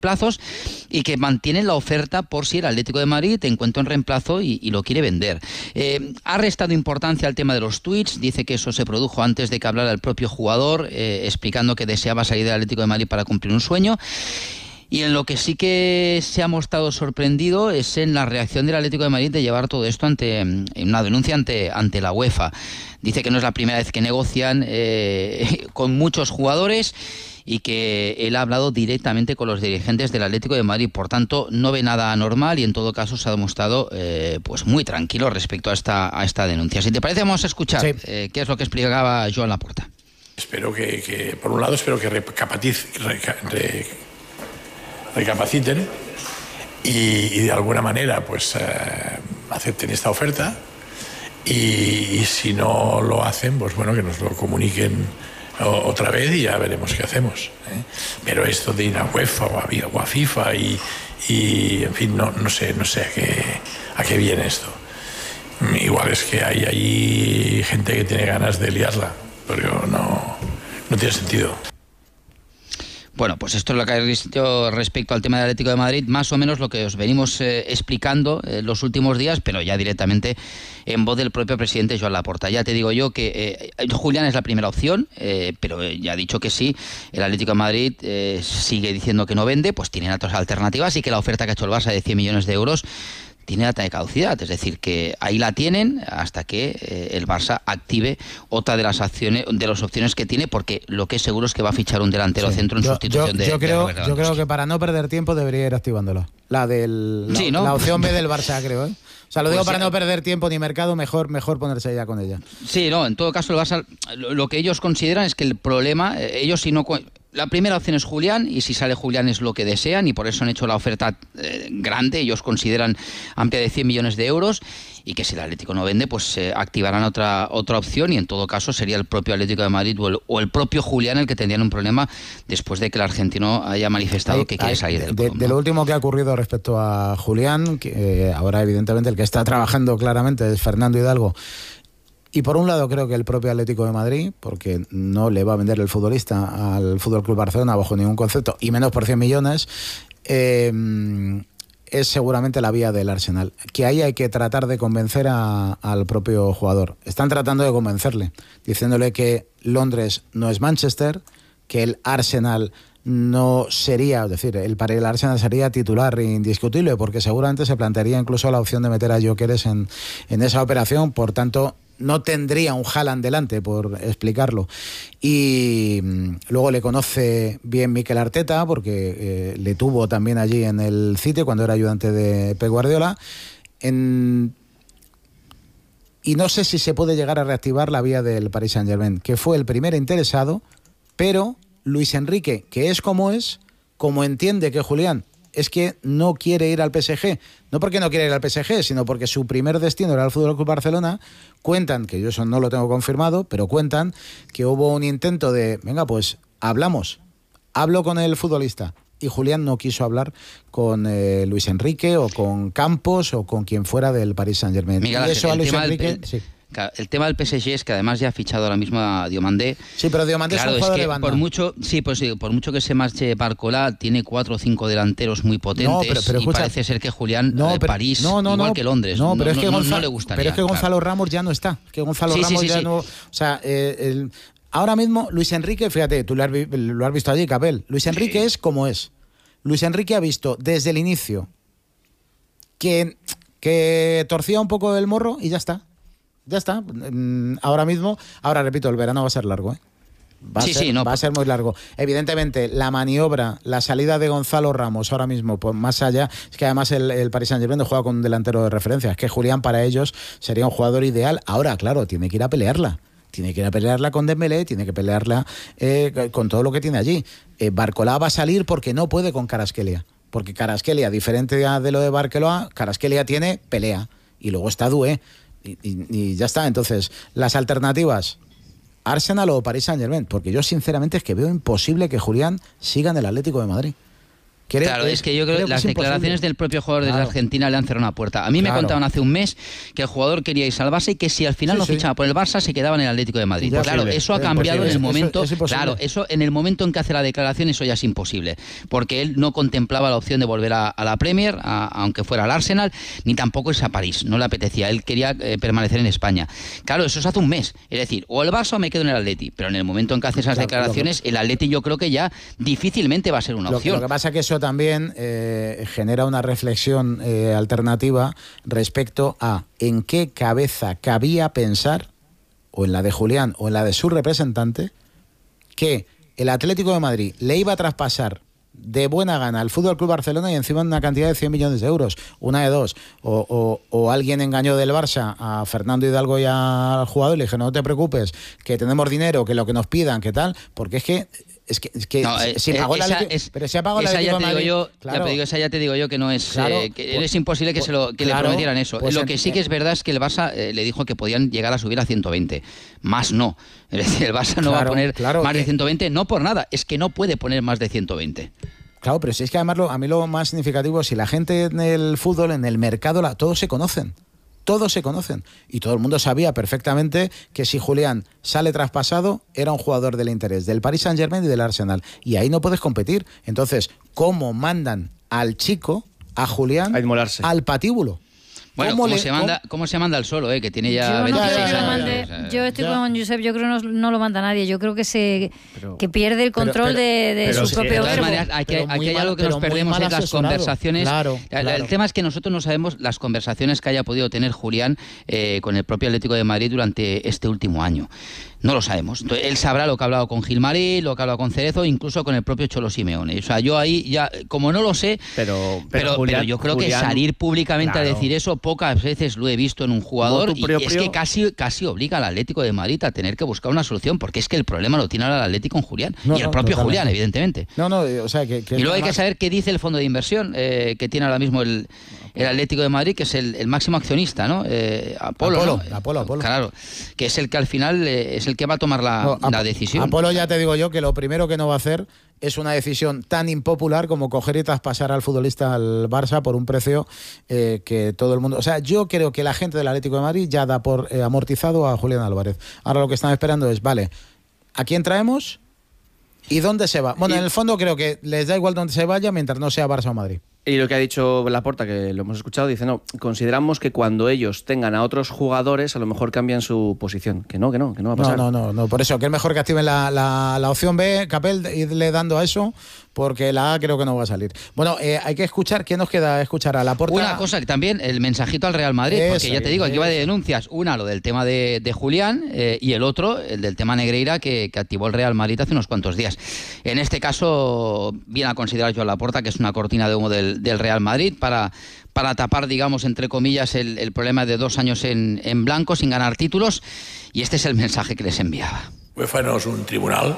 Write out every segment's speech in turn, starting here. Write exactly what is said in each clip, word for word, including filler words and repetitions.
plazos y que mantienen la oferta por si el Atlético de Madrid encuentra un reemplazo y, y lo quiere vender. Eh, ha restado importancia al tema de los tweets, dice que eso se produjo antes de que hablara el propio jugador, eh, explicando que deseaba salir del Atlético de Madrid para cumplir un sueño. Y en lo que sí que se ha mostrado sorprendido es en la reacción del Atlético de Madrid de llevar todo esto ante una denuncia ante, ante la UEFA. Dice que no es la primera vez que negocian eh, con muchos jugadores y que él ha hablado directamente con los dirigentes del Atlético de Madrid. Por tanto, no ve nada anormal y en todo caso se ha demostrado eh, pues muy tranquilo respecto a esta, a esta denuncia. Si te parece, vamos a escuchar sí. eh, qué es lo que explicaba Joan Laporta. Espero que, que por un lado, espero que recapaciten, re, recapaciten y, y de alguna manera pues eh, acepten esta oferta y, y si no lo hacen, pues bueno, que nos lo comuniquen otra vez y ya veremos qué hacemos, ¿eh? Pero esto de ir a UEFA o a, o a FIFA y, y en fin, no, no sé, no sé a qué, a qué viene esto. Igual es que hay allí gente que tiene ganas de liarla, pero no, no tiene sentido. Bueno, pues esto es lo que ha visto respecto al tema del Atlético de Madrid, más o menos lo que os venimos eh, explicando en los últimos días, pero ya directamente en voz del propio presidente Joan Laporta. Ya te digo yo que eh, Julián es la primera opción, eh, pero ya ha dicho que sí, el Atlético de Madrid eh, sigue diciendo que no vende, pues tienen otras alternativas y que la oferta que ha hecho el Barça de cien millones de euros tiene data de caducidad, es decir, que ahí la tienen hasta que eh, el Barça active otra de las acciones, de las opciones que tiene, porque lo que es seguro es que va a fichar un delantero sí. centro en yo, sustitución yo, de, yo creo, de yo creo que para no perder tiempo debería ir activándolo. La del la, sí, ¿no? la opción B del Barça, creo, ¿eh? O sea, lo digo pues para sí. no perder tiempo ni mercado, mejor mejor ponerse ya con ella. Sí, no, en todo caso el Barça, lo, lo que ellos consideran es que el problema, eh, ellos si no... La primera opción es Julián y si sale Julián es lo que desean y por eso han hecho la oferta eh, grande, ellos consideran amplia de cien millones de euros y que si el Atlético no vende pues eh, activarán otra otra opción y en todo caso sería el propio Atlético de Madrid o el, o el propio Julián el que tendrían un problema después de que el argentino haya manifestado hay, que quiere hay, salir del de, club, de ¿no? lo último que ha ocurrido respecto a Julián, que eh, ahora evidentemente el que está trabajando claramente es Fernando Hidalgo. Y por un lado creo que el propio Atlético de Madrid, porque no le va a vender el futbolista al F C Barcelona bajo ningún concepto, y menos por cien millones, eh, es seguramente la vía del Arsenal. Que ahí hay que tratar de convencer a, al propio jugador. Están tratando de convencerle, diciéndole que Londres no es Manchester, que el Arsenal no sería, es decir, el para el Arsenal sería titular indiscutible, porque seguramente se plantearía incluso la opción de meter a Gyökeres en, en esa operación, por tanto no tendría un Haaland delante, por explicarlo. Y mmm, luego le conoce bien Mikel Arteta, porque eh, le tuvo también allí en el City cuando era ayudante de Pep Guardiola. En... Y no sé si se puede llegar a reactivar la vía del Paris Saint-Germain, que fue el primer interesado, pero Luis Enrique, que es como es, como entiende que Julián es que no quiere ir al P S G, no porque no quiere ir al P S G, sino porque su primer destino era el F C Barcelona. Cuentan, que yo eso no lo tengo confirmado, pero cuentan que hubo un intento de, venga, pues hablamos, hablo con el futbolista, y Julián no quiso hablar con eh, Luis Enrique o con Campos o con quien fuera del Paris Saint-Germain. Miguel, y eso el, a Luis tema Enrique... del, sí. El tema del P S G es que además ya ha fichado ahora mismo a Diomandé. Sí, pero Diomandé claro, es un jugador es que de banda. Por mucho, sí, pues sí, por mucho que se marche Barcola, tiene cuatro o cinco delanteros muy potentes, no, pero, pero escucha, y parece ser que Julián no, de pero, París, no, no, igual no, que Londres, no, pero no, es que no, Gonzalo, no le gustaría. Pero es que Gonzalo claro. Ramos ya no está. Que Gonzalo sí, Ramos sí, sí, ya sí. no... O sea, eh, el, ahora mismo Luis Enrique, fíjate, tú lo has, lo has visto allí, Capel. Luis Enrique sí. es como es. Luis Enrique ha visto desde el inicio que, que torcía un poco el morro y ya está. Ya está. Ahora mismo, ahora repito, el verano va a ser largo, ¿eh? Va, sí, a, ser, sí, no, va a ser muy largo. Evidentemente, la maniobra, la salida de Gonzalo Ramos ahora mismo, pues más allá, es que además el, el Paris Saint-Germain juega con un delantero de referencia. Es que Julián para ellos sería un jugador ideal. Ahora, claro, tiene que ir a pelearla. Tiene que ir a pelearla con Dembélé, tiene que pelearla eh, con todo lo que tiene allí. Eh, Barcola va a salir porque no puede con Kvaratskhelia. Porque Kvaratskhelia, diferente de lo de Barcola, Kvaratskhelia tiene pelea. Y luego está Doué. Y, y, y ya está. Entonces, las alternativas, Arsenal o Paris Saint-Germain, porque yo sinceramente es que veo imposible que Julián siga en el Atlético de Madrid. Creo, claro, es que yo creo, creo que las declaraciones del propio jugador claro. de Argentina le han cerrado una puerta. A mí claro. me contaban hace un mes que el jugador quería irse al Barça y que si al final sí, no sí. fichaba por el Barça se quedaba en el Atlético de Madrid. Pues claro, eso ha cambiado en el momento. Eso, eso claro, eso en el momento en que hace la declaración eso ya es imposible, porque él no contemplaba la opción de volver a, a la Premier, a, aunque fuera al Arsenal, ni tampoco irse a París. No le apetecía. Él quería eh, permanecer en España. Claro, eso es hace un mes. Es decir, o el Barça o me quedo en el Atleti. Pero en el momento en que hace esas claro, declaraciones, el Atleti yo creo que ya difícilmente va a ser una lo, opción. Lo que pasa es que eso también eh, genera una reflexión eh, alternativa respecto a en qué cabeza cabía pensar, o en la de Julián o en la de su representante, que el Atlético de Madrid le iba a traspasar de buena gana al F C Barcelona y encima una cantidad de cien millones de euros. Una de dos. O, o, o alguien engañó del Barça a Fernando Hidalgo y al jugador y le dije, no te preocupes, que tenemos dinero, que lo que nos pidan, que tal, porque es que Es que, es que no, si eh, pagó esa, la es, pero si ha pagado esa la ya te Madrid, digo yo, claro. ya, esa ya te digo yo que no es claro, eh, que pues, es imposible que se lo que claro, le prometieran eso. Pues lo en, que sí que es verdad es que el Barça eh, le dijo que podían llegar a subir a ciento veinte, más no. Es decir, el Barça no claro, va a poner claro, más de ciento veinte, no por nada, es que no puede poner más de ciento veinte. Claro, pero si es que además lo, a mí lo más significativo, si la gente en el fútbol, en el mercado, la, todos se conocen. Todos se conocen y todo el mundo sabía perfectamente que si Julián sale traspasado era un jugador del interés del Paris Saint-Germain y del Arsenal y ahí no puedes competir. Entonces, ¿cómo mandan al chico, a Julián, al patíbulo? Bueno, ¿cómo, ¿cómo, le, se manda, ¿cómo? ¿cómo se manda al solo, eh? Que tiene ya yo veintiséis no años? Mande, o sea, yo estoy ya. con Josep, yo creo que no, no lo manda nadie. Yo creo que se pero, que pierde el control pero, pero, de, de pero, su pero, propio verbo. Maneras, hay que, aquí hay algo que nos perdemos en las conversaciones. Claro, claro. El tema es que nosotros no sabemos las conversaciones que haya podido tener Julián eh, con el propio Atlético de Madrid durante este último año. No lo sabemos. Entonces, él sabrá lo que ha hablado con Gilmarí, lo que ha hablado con Cerezo, incluso con el propio Cholo Simeone. O sea, yo ahí ya, como no lo sé, pero, pero, pero, Julián, pero yo creo Julián, que salir públicamente claro. a decir eso pocas veces lo he visto en un jugador y es que casi, casi obliga al Atlético de Madrid a tener que buscar una solución, porque es que el problema lo tiene ahora el Atlético con Julián no, y el propio no, Julián, evidentemente. No, no, o sea, que, que y luego hay más... que saber qué dice el fondo de inversión eh, que tiene ahora mismo el, el Atlético de Madrid, que es el, el máximo accionista, ¿no? Eh, Apolo, Apolo, ¿no? Apolo, Apolo. Claro, que es el que al final eh, es el que va a tomar la, no, la decisión. Apolo, ya te digo yo que lo primero que no va a hacer es una decisión tan impopular como coger y traspasar al futbolista al Barça por un precio eh, que todo el mundo... O sea, yo creo que la gente del Atlético de Madrid ya da por eh, amortizado a Julián Álvarez. Ahora lo que están esperando es, vale, ¿a quién traemos y dónde se va? Bueno, y... en el fondo creo que les da igual dónde se vaya mientras no sea Barça o Madrid. Y lo que ha dicho Laporta, que lo hemos escuchado, dice, no, consideramos que cuando ellos tengan a otros jugadores, a lo mejor cambian su posición. Que no, que no, que no va a pasar. No, no, no, no. Por eso, que es mejor que activen la, la, la opción B, Capel, irle dando a eso, porque la A creo que no va a salir. Bueno, eh, hay que escuchar, ¿qué nos queda escuchar? A Laporta. Una cosa que también, el mensajito al Real Madrid, eso, porque ya te digo, aquí va de denuncias. Una, lo del tema de, de Julián, eh, y el otro, el del tema Negreira, que, que activó el Real Madrid hace unos cuantos días. En este caso, viene a considerar Joan Laporta que es una cortina de humo del, del Real Madrid, para, para tapar, digamos, entre comillas, el, el problema de dos años en, en blanco, sin ganar títulos, y este es el mensaje que les enviaba. UEFA no és un tribunal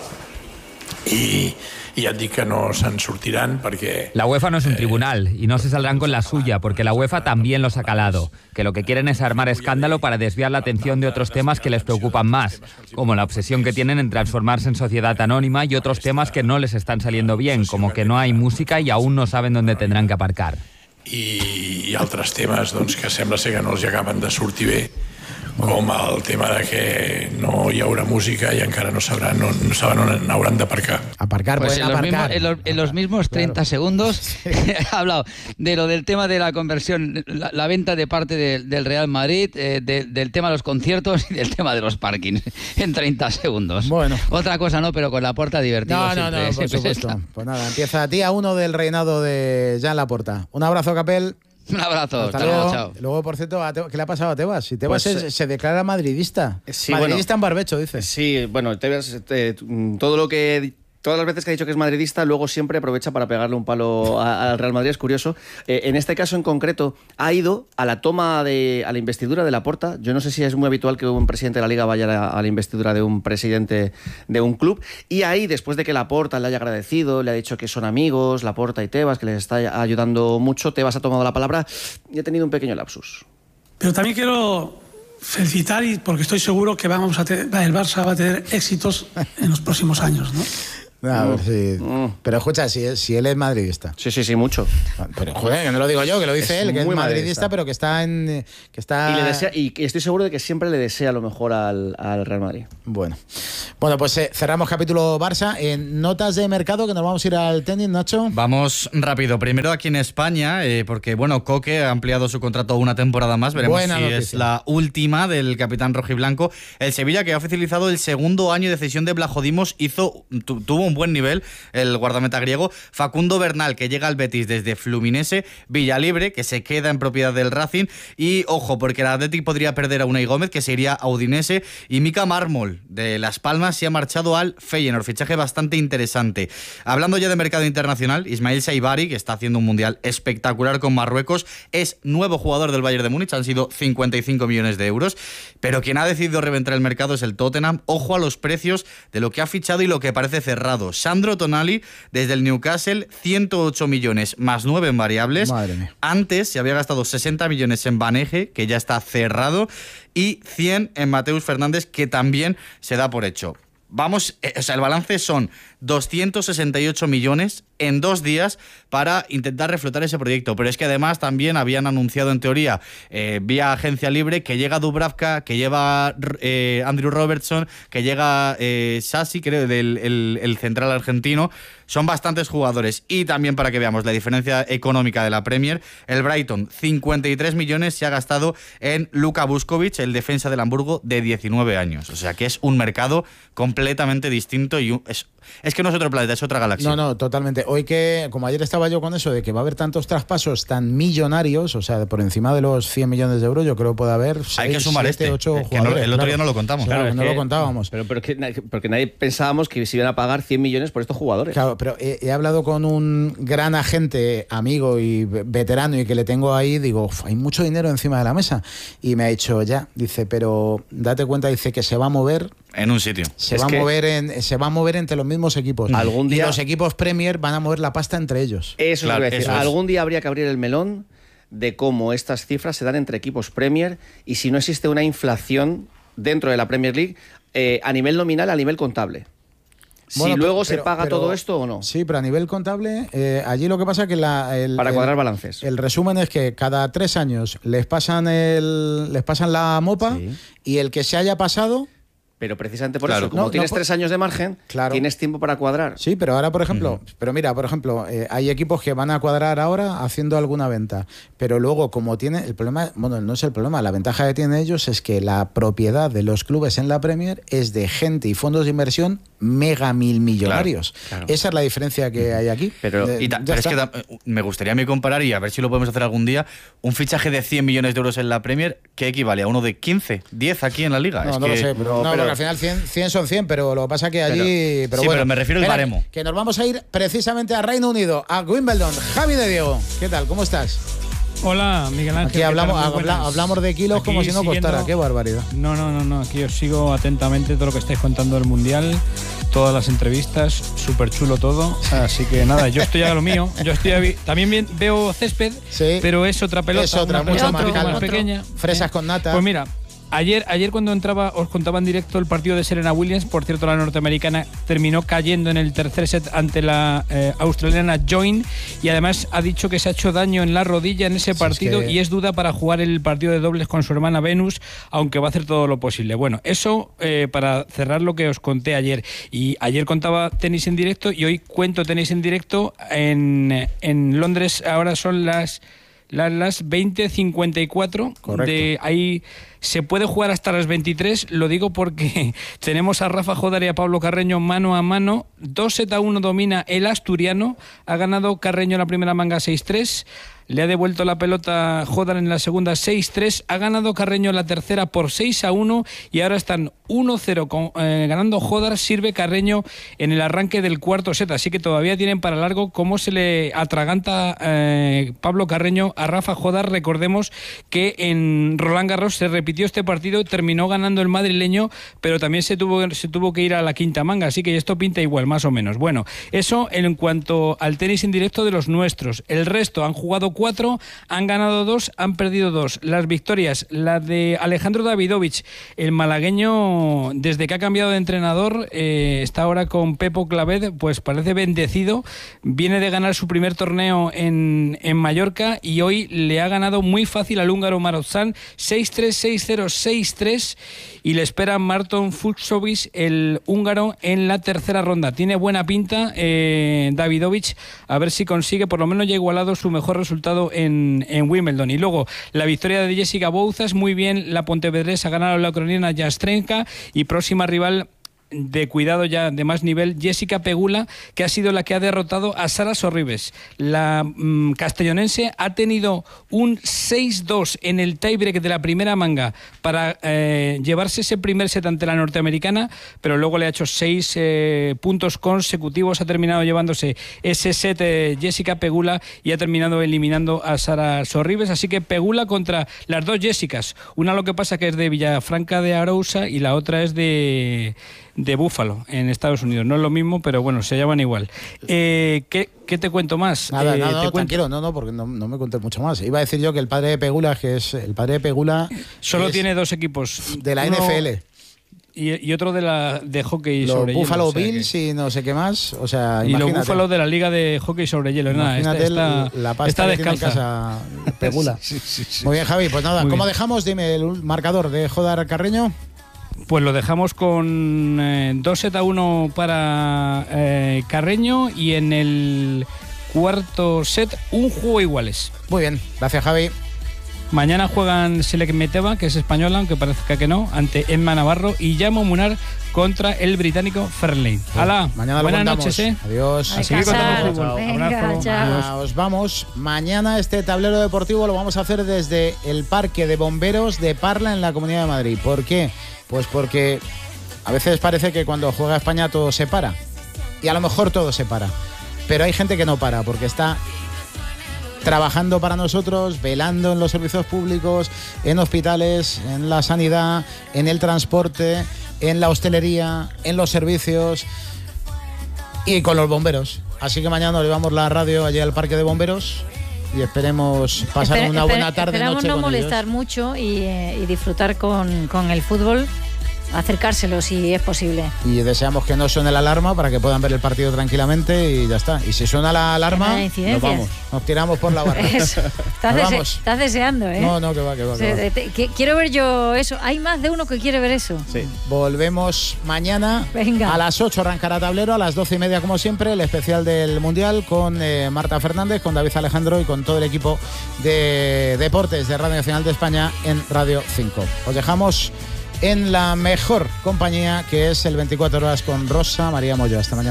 i, i ja et dic que no se'n sortiran perquè... La UEFA no es un tribunal y no se saldrán con la suya, porque la UEFA también los ha calado, que lo que quieren es armar escándalo para desviar la atención de otros temas que les preocupan más, como la obsesión que tienen en transformarse en sociedad anónima y otros temas que no les están saliendo bien, como que no hay música y aún no saben dónde tendrán que aparcar. I, i altres temes doncs, que sembla ser que no els acaben de sortir bé, com el tema de que no hi haurà música i encara no sabran, no, no saben on hauran d'aparcar. Aparcar, pues pueden en aparcar. Los mismos, en, los, en los mismos treinta claro. segundos sí. ha hablado de lo del tema de la conversión, la, la venta de parte de, del Real Madrid, eh, de, del tema de los conciertos y del tema de los parkings en treinta segundos. Bueno. Otra cosa no, pero con Laporta divertido. No, no, no, por supuesto. Pues nada, empieza día uno del reinado de Joan Laporta. Un abrazo, Capel. Un abrazo, hasta hasta luego. luego, chao. Luego, por cierto, ¿qué le ha pasado a Tebas? Si Tebas pues, es, se declara madridista. Sí, madridista bueno, en barbecho, dice. Sí, bueno, Tebas, eh, todo lo que... Todas las veces que ha dicho que es madridista, luego siempre aprovecha para pegarle un palo al Real Madrid, es curioso. Eh, en este caso en concreto, ha ido a la toma de, a la investidura de Laporta. Yo no sé si es muy habitual que un presidente de la Liga vaya a la, a la investidura de un presidente de un club. Y ahí, después de que Laporta le haya agradecido, le ha dicho que son amigos, Laporta y Tebas, que les está ayudando mucho, Tebas ha tomado la palabra y ha tenido un pequeño lapsus. Pero también quiero felicitar, y porque estoy seguro que vamos a tener, el Barça va a tener éxitos en los próximos años, ¿no? A ver si... mm. Pero escucha, si, si él es madridista. Sí, sí, sí, mucho. Pero joder, que no lo digo yo, que lo dice es él, que es madridista, madridista, pero que está en... Que está... Y, le desea, y estoy seguro de que siempre le desea lo mejor al, al Real Madrid. Bueno, bueno pues eh, cerramos capítulo Barça. En notas de mercado, que nos vamos a ir al tenis, Nacho. Vamos rápido. Primero aquí en España, eh, porque bueno, Coque ha ampliado su contrato una temporada más. Veremos Buena si noticia. Es la última del capitán rojiblanco. El Sevilla, que ha oficializado el segundo año de cesión de Vlachodimos, hizo tu, tuvo un buen nivel el guardameta griego. Facundo Bernal, que llega al Betis desde Fluminense. Villalibre, que se queda en propiedad del Racing. Y ojo, porque el Athletic podría perder a Unai Gómez, que se iría a Udinese. Y Mika Mármol, de Las Palmas, se ha marchado al Feyenoord. Fichaje bastante interesante. Hablando ya de mercado internacional, Ismail Saibari, que está haciendo un mundial espectacular con Marruecos, es nuevo jugador del Bayern de Múnich. Han sido cincuenta y cinco millones de euros. Pero quien ha decidido reventar el mercado es el Tottenham. Ojo a los precios de lo que ha fichado y lo que parece cerrado. Sandro Tonali, desde el Newcastle, ciento ocho millones más nueve en variables. Madre mía. Antes se había gastado sesenta millones en Banege, que ya está cerrado, y cien en Mateus Fernández, que también se da por hecho. Vamos, eh, o sea, el balance son doscientos sesenta y ocho millones en dos días para intentar reflotar ese proyecto. Pero es que además también habían anunciado en teoría eh, vía agencia libre que llega Dubravka, que lleva eh, Andrew Robertson, que llega eh, Sassi, creo, del el, el central argentino. Son bastantes jugadores. Y también para que veamos la diferencia económica de la Premier, el Brighton, cincuenta y tres millones se ha gastado en Luka Vuskovic, el defensa del Hamburgo de diecinueve años. O sea que es un mercado completamente distinto y un, es, es que no es otro planeta, es otra galaxia. No, no, totalmente. Hoy que, como ayer estaba yo con eso de que va a haber tantos traspasos tan millonarios, o sea, por encima de los cien millones de euros, yo creo que puede haber seis, Hay que sumar siete, este, ocho que jugadores. No, el otro claro. día no lo contamos. Claro, Claro, que no que, lo contábamos. Pero, pero que, porque nadie pensábamos que se iban a pagar cien millones por estos jugadores. Claro, pero he, he hablado con un gran agente, amigo y veterano, y que le tengo ahí, digo, hay mucho dinero encima de la mesa. Y me ha dicho, ya, dice, pero date cuenta, dice que se va a mover en un sitio. Se es va, a que mover en, se va a mover entre los mismos equipos. Algún día y los equipos Premier van a mover la pasta entre ellos. Eso claro, es lo que voy a decir. eso es. Algún día habría que abrir el melón de cómo estas cifras se dan entre equipos Premier y si no existe una inflación dentro de la Premier League eh, a nivel nominal, a nivel contable. Si Bueno, luego pero, se paga pero, todo esto o no. Sí, pero a nivel contable, eh, allí lo que pasa es que la, el, Para cuadrar el, balances. El resumen es que cada tres años les pasan el, les pasan la mopa Sí. y el que se haya pasado. Pero precisamente por Claro. eso, como No, tienes no, tres años de margen, claro. tienes tiempo para cuadrar. Sí, pero ahora, por ejemplo, uh-huh. pero mira, por ejemplo, eh, hay equipos que van a cuadrar ahora haciendo alguna venta, pero luego como tiene el problema, bueno, no es el problema, la ventaja que tienen ellos es que la propiedad de los clubes en la Premier es de gente y fondos de inversión mega mil millonarios. Claro, claro. Esa es la diferencia que hay aquí. Pero, de, y ta, pero es que da, me gustaría a mí comparar y a ver si lo podemos hacer algún día, un fichaje de cien millones de euros en la Premier, ¿qué equivale a uno de quince, diez aquí en la Liga? No, es no que... lo sé, pero, no, pero al final cien, cien son cien, pero lo que pasa que allí... Pero, pero sí, bueno, pero me refiero al espera, baremo. Que nos vamos a ir precisamente a Reino Unido, a Wimbledon. Javi de Diego, ¿qué tal? ¿Cómo estás? Hola, Miguel Ángel. Aquí hablamos, habla, habla, hablamos de kilos aquí como si no siguiendo... costara. Qué barbaridad. No, no, no, no. Aquí os sigo atentamente todo lo que estáis contando del Mundial, todas las entrevistas, súper chulo todo. Así que nada, yo estoy a lo mío. Yo estoy a... También bien, veo césped, sí, pero es otra pelota. Es otra, mucho más, más pequeña. Fresas con nata. Pues mira, Ayer, ayer cuando entraba os contaba en directo el partido de Serena Williams. Por cierto, la norteamericana terminó cayendo en el tercer set ante la eh, australiana Join, y además ha dicho que se ha hecho daño en la rodilla en ese partido, sí, es que... y es duda para jugar el partido de dobles con su hermana Venus, aunque va a hacer todo lo posible. Bueno, eso eh, para cerrar lo que os conté ayer. Y ayer contaba tenis en directo y hoy cuento tenis en directo en, en Londres. Ahora son las... Las, las veinte cincuenta y cuatro. Correcto. De ahí se puede jugar hasta las veintitrés. Lo digo porque tenemos a Rafa Jodar y a Pablo Carreño mano a mano. dos sets a uno domina el asturiano. Ha ganado Carreño la primera manga seis tres. Le ha devuelto la pelota Jodar en la segunda seis tres. Ha ganado Carreño en la tercera por seis a uno. Y ahora están uno cero con, eh, ganando Jodar. Sirve Carreño en el arranque del cuarto set. Así que todavía tienen para largo cómo se le atraganta eh, Pablo Carreño a Rafa Jodar. Recordemos que en Roland Garros se repitió compitió este partido, terminó ganando el madrileño, pero también se tuvo, se tuvo que ir a la quinta manga, así que esto pinta igual, más o menos. Bueno, eso en cuanto al tenis en directo de los nuestros. El resto han jugado cuatro, han ganado dos, han perdido dos. Las victorias, la de Alejandro Davidovich, el malagueño, desde que ha cambiado de entrenador, eh, está ahora con Pepo Clavet, pues parece bendecido. Viene de ganar su primer torneo en, en Mallorca y hoy le ha ganado muy fácil al húngaro Marozsan, seis tres, seis cero, seis tres, y le espera Marton Fucsovics, el húngaro, en la tercera ronda. Tiene buena pinta eh, Davidovich, a ver si consigue, por lo menos ya igualado su mejor resultado en, en Wimbledon. Y luego la victoria de Jessica Bouzas, muy bien la pontevedresa, ganaron la ucraniana Yastrenka, y próxima rival de cuidado ya de más nivel, Jessica Pegula, que ha sido la que ha derrotado a Sara Sorribes. La mmm, castellonense ha tenido un seis dos en el tiebreak de la primera manga para eh, llevarse ese primer set ante la norteamericana, pero luego le ha hecho seis eh, puntos consecutivos, ha terminado llevándose ese set eh, Jessica Pegula y ha terminado eliminando a Sara Sorribes. Así que Pegula contra las dos Jessicas, una lo que pasa que es de Villafranca de Arousa y la otra es de de Búfalo, en Estados Unidos. No es lo mismo, pero bueno, se llaman igual. Eh, ¿qué, ¿Qué te cuento más? Nada, eh, no, no, te cuento... tranquilo, no, no, porque no, no me conté mucho más. Iba a decir yo que el padre de Pegula, que es el padre de Pegula... Solo tiene dos equipos. De la Uno... N F L. Y, y otro de la de hockey los sobre Buffalo hielo. Los Buffalo Bills que... y no sé qué más. O sea, y imagínate. los Buffalo de la Liga de Hockey sobre hielo. Nada, imagínate está, el, la pasta está que descalza. tiene en casa Pegula. sí, sí, sí. Muy bien, Javi. Pues nada, Muy ¿cómo bien. dejamos? Dime el marcador de Jodar Carreño. Pues lo dejamos con eh, dos sets a uno para eh, Carreño y en el cuarto set un juego iguales. Muy bien, gracias Javi. Mañana juegan Selec Meteva, que es española, aunque parezca que no, ante Emma Navarro, y Llamo Munar contra el británico Fairlane. ¡Hala! Mañana lo buenas contamos. noches, ¿eh? Adiós. A seguir con el fútbol. Venga, chao. Os vamos. Mañana este tablero deportivo lo vamos a hacer desde el Parque de Bomberos de Parla en la Comunidad de Madrid. ¿Por qué? Pues porque a veces parece que cuando juega España todo se para. Y a lo mejor todo se para. Pero hay gente que no para porque está trabajando para nosotros, velando en los servicios públicos, en hospitales, en la sanidad, en el transporte, en la hostelería, en los servicios y con los bomberos. Así que mañana nos llevamos la radio allí al Parque de Bomberos y esperemos pasar Esper, una buena esper, tarde. Esperamos noche no con molestar ellos. mucho y, eh, y disfrutar con, con el fútbol. Acercárselo si es posible. Y deseamos que no suene la alarma para que puedan ver el partido tranquilamente y ya está. Y si suena la alarma, nos vamos. Nos tiramos por la barra. Eso. Estás, dese estás deseando, ¿eh? No, no, que va, que va. O sea, que va. te, que, quiero ver yo eso. Hay más de uno que quiere ver eso. Sí. Volvemos mañana. Venga. A las ocho arrancará tablero, a las doce y media como siempre, el especial del Mundial con eh, Marta Fernández, con David Alejandro y con todo el equipo de deportes de Radio Nacional de España en Radio cinco. Os dejamos en la mejor compañía, que es el veinticuatro horas con Rosa María Moyo. Hasta mañana.